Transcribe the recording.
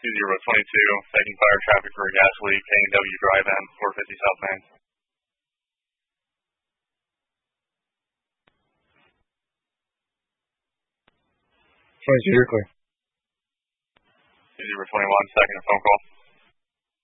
2022, taking fire traffic for a gas leak, A&W Drive-In, 450 South Main. 22, you're clear. 2021, second phone call.